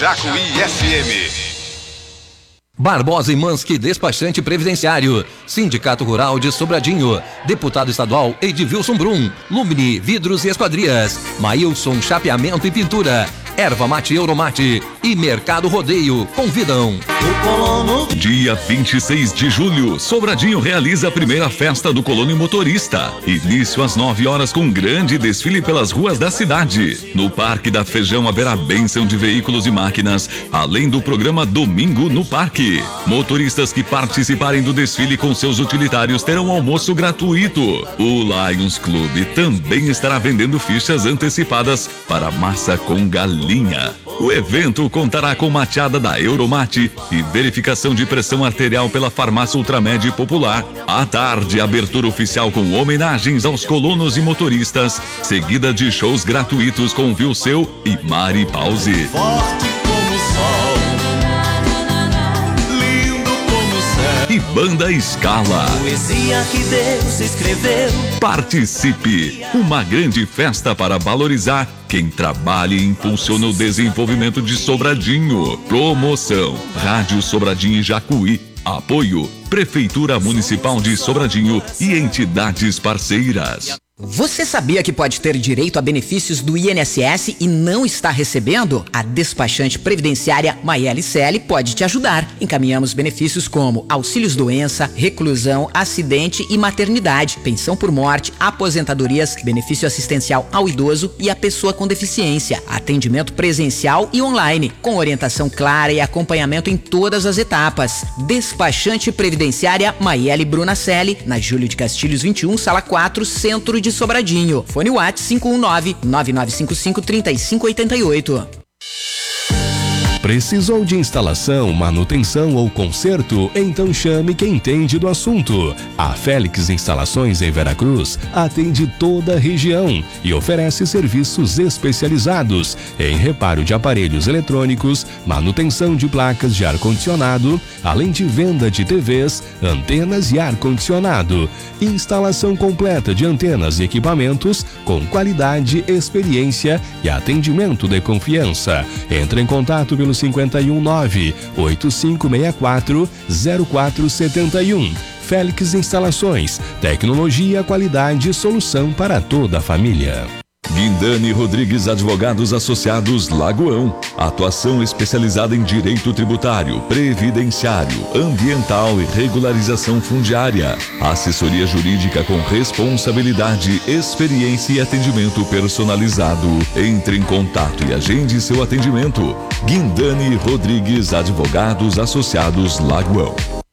Jacuí FM. Barbosa e Manski, despachante previdenciário. Sindicato Rural de Sobradinho. Deputado estadual Edvilson Brum. Lumini, vidros e esquadrias. Maílson, chapeamento e pintura. Erva Mate Euromate e Mercado Rodeio convidam. Dia 26 de julho, Sobradinho realiza a primeira festa do Colônia Motorista. Início às 9 horas com grande desfile pelas ruas da cidade. No Parque da Feijão haverá bênção de veículos e máquinas, além do programa Domingo no Parque. Motoristas que participarem do desfile com seus utilitários terão almoço gratuito. O Lions Club também estará vendendo fichas antecipadas para massa com galinha. O evento contará com mateada da Euromate e verificação de pressão arterial pela Farmácia Ultramed Popular. À tarde, abertura oficial com homenagens aos colonos e motoristas, seguida de shows gratuitos com Vilseu e Mari Pause. Forte como o sol, lindo como o céu, E Banda Scala. poesia que Deus escreveu. Participe! Uma grande festa para valorizar quem trabalha e impulsiona o desenvolvimento de Sobradinho. Promoção: Rádio Sobradinho e Jacuí. Apoio: Prefeitura Municipal de Sobradinho e entidades parceiras. Você sabia que pode ter direito a benefícios do INSS e não está recebendo? A despachante previdenciária Maiele CL pode te ajudar. Encaminhamos benefícios como auxílios-doença, reclusão, acidente e maternidade, pensão por morte, aposentadorias, benefício assistencial ao idoso e à pessoa com deficiência, atendimento presencial e online, com orientação clara e acompanhamento em todas as etapas. Despachante previdenciária Maiele Bruna CL, na Júlio de Castilhos 21, sala 4, centro de Sobradinho. Fone WhatsApp 519-9955-3588. Precisou de instalação, manutenção ou conserto? Então chame quem entende do assunto. A Félix Instalações em Veracruz atende toda a região e oferece serviços especializados em reparo de aparelhos eletrônicos, manutenção de placas de ar-condicionado, além de venda de TVs, antenas e ar-condicionado. Instalação completa de antenas e equipamentos com qualidade, experiência e atendimento de confiança. Entre em contato pelo 519-8564-0471. Félix Instalações, tecnologia, qualidade e solução para toda a família. Guindani Rodrigues Advogados Associados Lagoão. Atuação especializada em direito tributário, previdenciário, ambiental e regularização fundiária. Assessoria jurídica com responsabilidade, experiência e atendimento personalizado. Entre em contato e agende seu atendimento. Guindani Rodrigues Advogados Associados Lagoão.